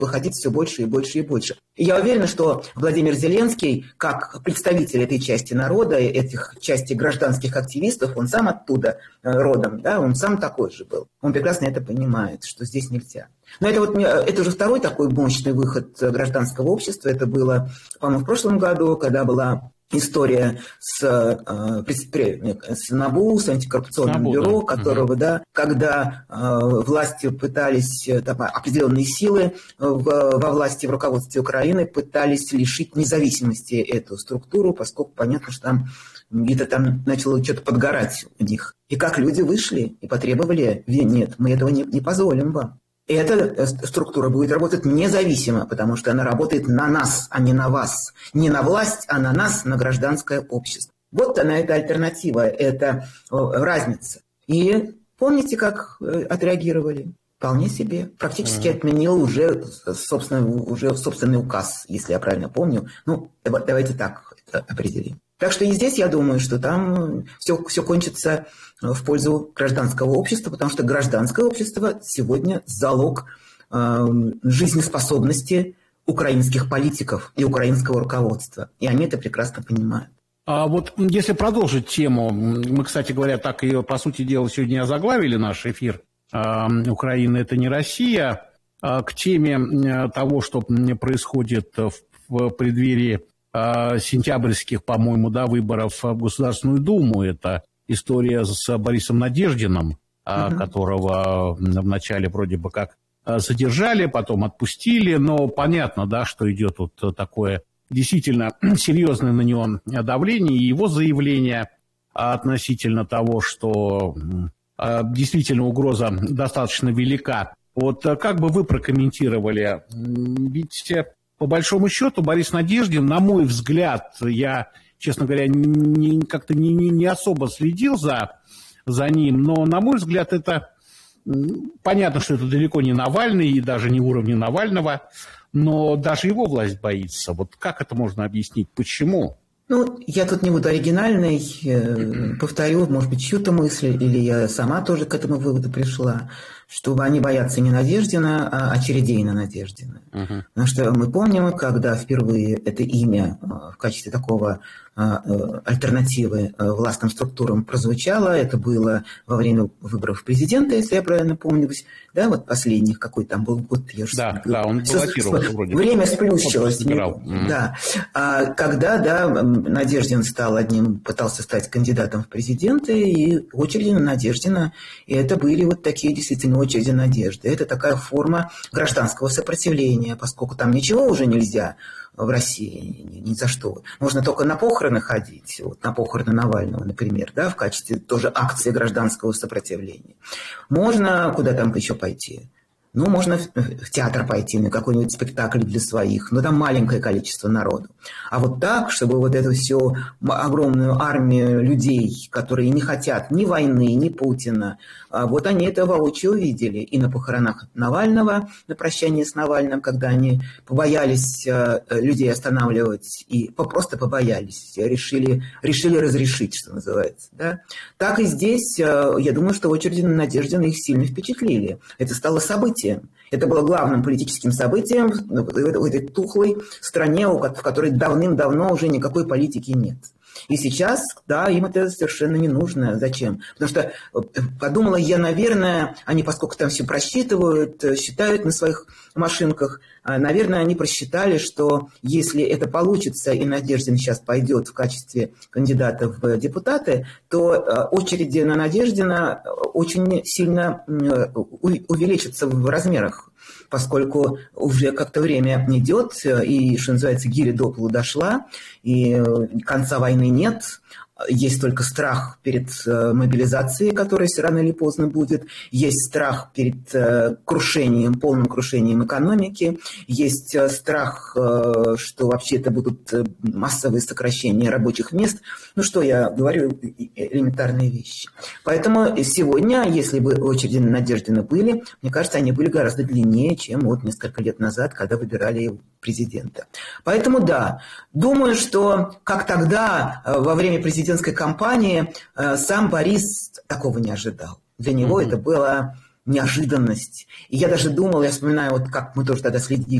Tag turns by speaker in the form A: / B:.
A: выходить все больше и больше и больше. И я уверена, что Владимир Зеленский, как представитель этой части народа, этих части гражданских активистов, он сам оттуда родом, да, он сам такой же был. Он прекрасно это понимает, что здесь нельзя. Но это уже второй такой мощный выход гражданского общества. Это было, по-моему, в прошлом году, когда была история с НАБУ, с антикоррупционным бюро, которого, да, когда власти пытались, там, определенные силы во власти, в руководстве Украины пытались лишить независимости эту структуру, поскольку понятно, что там где-то там начало что-то подгорать у них. И как люди вышли и потребовали: нет, мы этого не позволим вам. И эта структура будет работать независимо, потому что она работает на нас, а не на вас. Не на власть, а на нас, на гражданское общество. Вот она, эта альтернатива, это разница. И помните, как отреагировали? Вполне себе. Практически отменил уже собственный указ, если я правильно помню. Ну, давайте так это определим. Так что и здесь я думаю, что там все кончится в пользу гражданского общества, потому что гражданское общество сегодня залог жизнеспособности украинских политиков и украинского руководства. И они это прекрасно понимают.
B: А вот если продолжить тему, мы, кстати говоря, так ее, по сути дела, сегодня озаглавили наш эфир «Украина – это не Россия», к теме того, что происходит в преддверии сентябрьских, по-моему, да, выборов в Государственную Думу. Это история с Борисом Надеждиным, которого вначале вроде бы как задержали, потом отпустили, но понятно, да, что идет вот такое действительно серьезное на него давление, и его заявление относительно того, что действительно угроза достаточно велика. Вот как бы вы прокомментировали? Ведь по большому счету Борис Надеждин, на мой взгляд, я, честно говоря, как-то не особо следил за ним, но, на мой взгляд, это понятно, что это далеко не Навальный и даже не уровня Навального, но даже его власть боится. Вот как это можно объяснить? Почему?
A: Ну, я тут не буду оригинальной, повторю, может быть, чью-то мысль, или я сама тоже к этому выводу пришла, что они боятся не Надеждина, а очередейно Надеждина. Потому что мы помним, когда впервые это имя в качестве такого альтернативы властным структурам прозвучало, это было во время выборов президента, если я правильно помню, да, вот последних, какой там был год.
B: Да, он баллотировался вроде.
A: Время сплющилось. Да. Когда, да, Надеждин пытался стать кандидатом в президенты, и очереди на Надеждина, и это были вот такие действительно очереди надежды. Это такая форма гражданского сопротивления, поскольку там ничего уже нельзя в России, ни за что. Можно только на похороны ходить, вот, на похороны Навального, например, да, в качестве тоже акции гражданского сопротивления. Можно куда там еще пойти? Ну, можно в театр пойти, на какой-нибудь спектакль для своих, но там маленькое количество народу. А вот так, чтобы вот эту всю огромную армию людей, которые не хотят ни войны, ни Путина, вот они это воочию увидели. И на похоронах Навального, на прощании с Навальным, когда они побоялись людей останавливать, и просто побоялись, решили разрешить, что называется. Да? Так и здесь, я думаю, что очереди на Надеждина их сильно впечатлили. Это стало событием. Это было главным политическим событием в этой тухлой стране, в которой давным-давно уже никакой политики нет. И сейчас, да, им это совершенно не нужно. Зачем? Потому что, подумала я, наверное, они, поскольку там все просчитывают, считают на своих машинках, наверное, они просчитали, что если это получится, и Надеждин сейчас пойдет в качестве кандидата в депутаты, то очереди на Надеждина очень сильно увеличатся в размерах, поскольку уже как-то время идет, и, что называется, гири до полу дошла, и конца войны нет. Есть только страх перед мобилизацией, которая все рано или поздно будет. Есть страх перед полным крушением экономики. Есть страх, что вообще это будут массовые сокращения рабочих мест. Ну, что я говорю, элементарные вещи. Поэтому сегодня, если бы очереди на Надеждина были, мне кажется, они были гораздо длиннее, чем вот несколько лет назад, когда выбирали президента. Поэтому, да, думаю, что как тогда, во время президентской кампании, сам Борис такого не ожидал. Для него это было неожиданность. И я даже думал, я вспоминаю, вот как мы тоже тогда следили